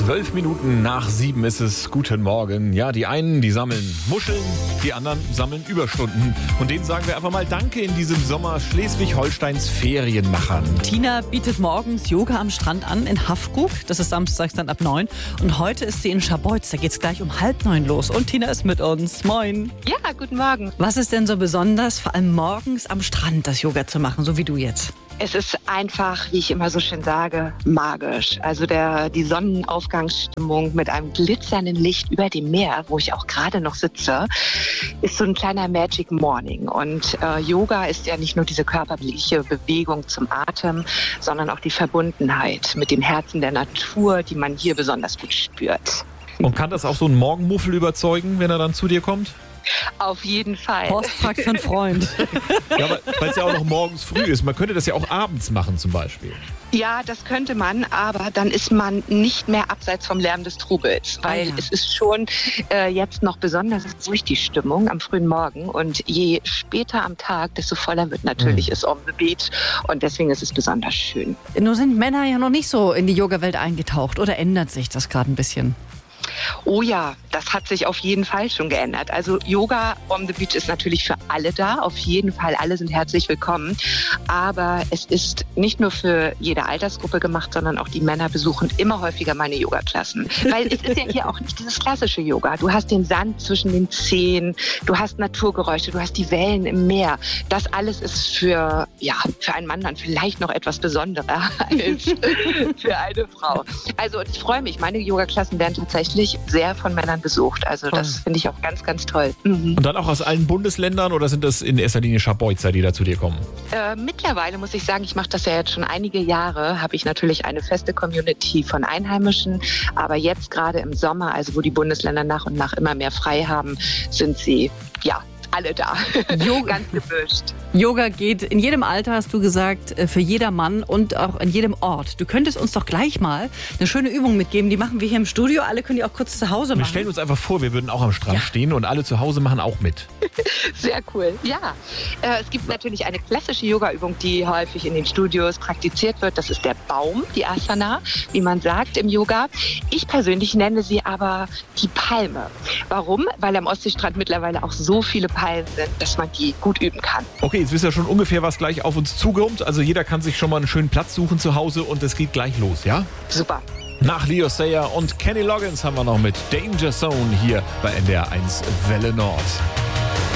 7:12 ist es. Guten Morgen. Ja, die einen, die sammeln Muscheln, die anderen sammeln Überstunden. Und denen sagen wir einfach mal Danke in diesem Sommer Schleswig-Holsteins Ferienmachern. Tina bietet morgens Yoga am Strand an in Haffkrug. Das ist samstags dann ab 9. Und heute ist sie in Scharbeutz. Da geht's gleich um 8:30 los. Und Tina ist mit uns. Moin. Ja, guten Morgen. Was ist denn so besonders, vor allem morgens am Strand das Yoga zu machen, so wie du jetzt? Es ist einfach, wie ich immer so schön sage, magisch. Also die Sonnenaufgangsstimmung mit einem glitzernden Licht über dem Meer, wo ich auch gerade noch sitze, ist so ein kleiner Magic Morning. Und Yoga ist ja nicht nur diese körperliche Bewegung zum Atem, sondern auch die Verbundenheit mit dem Herzen der Natur, die man hier besonders gut spürt. Und kann das auch so ein Morgenmuffel überzeugen, wenn er dann zu dir kommt? Auf jeden Fall. Horst fragt für einen Freund. Ja, weil es ja auch noch morgens früh ist. Man könnte das ja auch abends machen zum Beispiel. Ja, das könnte man, aber dann ist man nicht mehr abseits vom Lärm des Trubels, weil es ist schon jetzt noch besonders ruhig die Stimmung am frühen Morgen und je später am Tag, desto voller wird natürlich es on the beach und deswegen ist es besonders schön. Nur sind Männer ja noch nicht so in die Yoga-Welt eingetaucht oder ändert sich das gerade ein bisschen? Oh ja, das hat sich auf jeden Fall schon geändert. Also Yoga on the Beach ist natürlich für alle da. Auf jeden Fall, alle sind herzlich willkommen. Aber es ist nicht nur für jede Altersgruppe gemacht, sondern auch die Männer besuchen immer häufiger meine Yoga-Klassen. Weil es ist ja hier auch nicht dieses klassische Yoga. Du hast den Sand zwischen den Zehen, du hast Naturgeräusche, du hast die Wellen im Meer. Das alles ist für einen Mann dann vielleicht noch etwas besonderer als für eine Frau. Also ich freue mich, meine Yoga-Klassen werden tatsächlich sehr von Männern besucht. Also das finde ich auch ganz, ganz toll. Mhm. Und dann auch aus allen Bundesländern oder sind das in erster Linie Scharbeutzer, die da zu dir kommen? Mittlerweile muss ich sagen, ich mache das ja jetzt schon einige Jahre, habe ich natürlich eine feste Community von Einheimischen. Aber jetzt gerade im Sommer, also wo die Bundesländer nach und nach immer mehr frei haben, sind sie alle da. Ganz gemischt. Yoga geht in jedem Alter, hast du gesagt, für jedermann und auch in jedem Ort. Du könntest uns doch gleich mal eine schöne Übung mitgeben. Die machen wir hier im Studio. Alle können die auch kurz zu Hause machen. Wir stellen uns einfach vor, wir würden auch am Strand stehen und alle zu Hause machen auch mit. Sehr cool. Ja, es gibt natürlich eine klassische Yoga-Übung, die häufig in den Studios praktiziert wird. Das ist der Baum, die Asana, wie man sagt im Yoga. Ich persönlich nenne sie aber die Palme. Warum? Weil am Ostseestrand mittlerweile auch so viele Palmen sind, dass man die gut üben kann. Okay, jetzt wisst ihr schon ungefähr, was gleich auf uns zukommt. Also jeder kann sich schon mal einen schönen Platz suchen zu Hause und es geht gleich los, ja? Super. Nach Leo Sayer und Kenny Loggins haben wir noch mit Danger Zone hier bei NDR 1 Welle Nord.